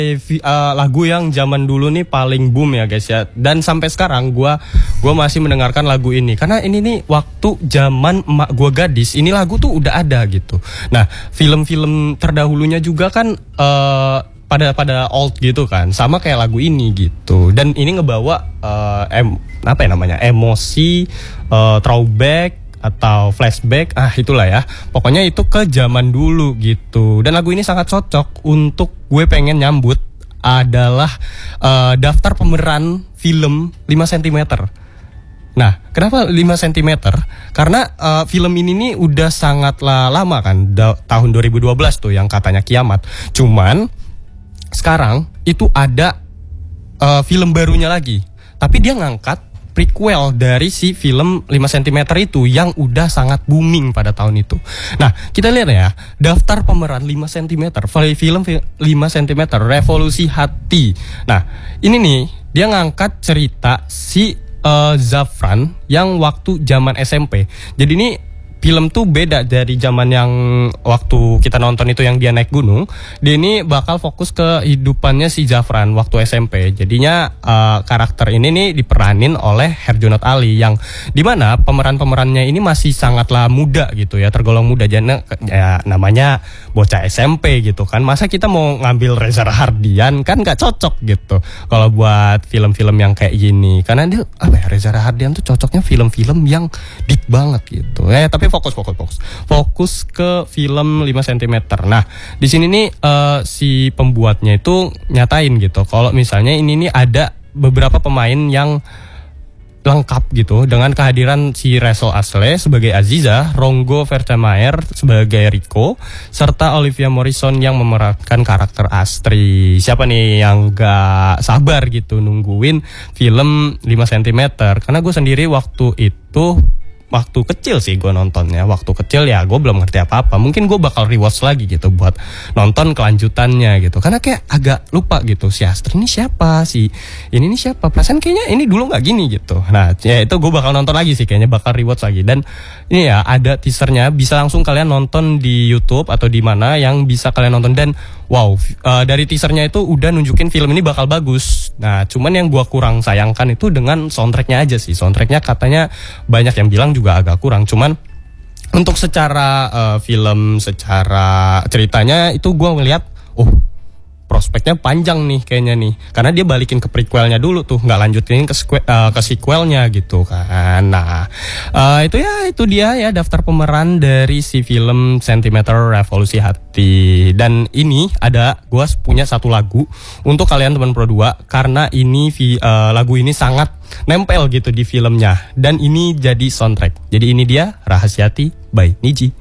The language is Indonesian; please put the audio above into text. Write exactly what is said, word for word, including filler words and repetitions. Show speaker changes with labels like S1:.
S1: Uh, lagu yang zaman dulu nih paling boom ya guys ya. Dan sampai sekarang gue gua masih mendengarkan lagu ini karena ini nih waktu zaman emak gue gadis ini lagu tuh udah ada gitu. Nah film-film terdahulunya juga kan uh, pada pada old gitu kan, sama kayak lagu ini gitu. Dan ini ngebawa uh, em, apa ya namanya emosi, uh, throwback atau flashback, ah itulah ya. Pokoknya itu ke zaman dulu gitu. Dan lagu ini sangat cocok untuk gue pengen nyambut adalah uh, daftar pemeran film lima sentimeter. Nah, kenapa lima sentimeter? Karena uh, film ini nih udah sangatlah lama kan, da- tahun dua ribu dua belas tuh yang katanya kiamat. Cuman sekarang itu ada uh, film barunya lagi. Tapi dia ngangkat prequel dari si film lima sentimeter itu yang udah sangat booming pada tahun itu. Nah, kita lihat ya, daftar pemeran lima sentimeter, film lima sentimeter, Revolusi Hati. Nah, ini nih, dia ngangkat cerita si uh, Zafran yang waktu zaman S M P. Jadi ini film tuh beda dari zaman yang waktu kita nonton itu yang dia naik gunung. Dia ini bakal fokus ke hidupannya si Zafran waktu S M P. Jadinya uh, karakter ini nih diperanin oleh Herjunot Ali yang dimana pemeran-pemerannya ini masih sangatlah muda gitu ya, tergolong muda. Jadi ya namanya bocah S M P gitu kan. Masa kita mau ngambil Reza Rahardian kan gak cocok gitu kalau buat film-film yang kayak gini. Karena dia apa ya, Reza Rahardian tuh cocoknya film-film yang deep banget gitu. Eh tapi fokus fokus fokus fokus ke film lima sentimeter. Nah di sini nih uh, si pembuatnya itu nyatain gitu kalau misalnya ini nih ada beberapa pemain yang lengkap gitu dengan kehadiran si Rachel Ashley sebagai Aziza, Rongo Vertemeyer sebagai Rico, serta Olivia Morrison yang memerankan karakter Astri. Siapa nih yang gak sabar gitu nungguin film lima sentimeter? Karena gue sendiri waktu itu waktu kecil sih gue nontonnya. Waktu kecil ya gue belum ngerti apa-apa. Mungkin gue bakal rewatch lagi gitu buat nonton kelanjutannya gitu. Karena kayak agak lupa gitu, si Astri ini siapa, si ini nih siapa. Perasaan kayaknya ini dulu gak gini gitu. Nah ya itu gue bakal nonton lagi sih, kayaknya bakal rewatch lagi. Dan ini ya ada teasernya, bisa langsung kalian nonton di YouTube atau di mana yang bisa kalian nonton. Dan wow, uh, dari teasernya itu udah nunjukin film ini bakal bagus. Nah cuman yang gue kurang sayangkan itu dengan soundtracknya aja sih. Soundtracknya katanya banyak yang bilang juga agak kurang. Cuman untuk secara uh, film, secara ceritanya itu gue ngeliat, oh prospeknya panjang nih kayaknya nih. Karena dia balikin ke prequelnya dulu tuh, nggak lanjutin ke, sequel, uh, ke sequelnya gitu kan. Nah uh, itu ya itu dia ya daftar pemeran dari si film Sentimeter Revolusi Hati. Dan ini ada gue punya satu lagu untuk kalian teman Pro dua karena ini uh, lagu ini sangat nempel gitu di filmnya dan ini jadi soundtrack. Jadi ini dia Rahasiati by Niji.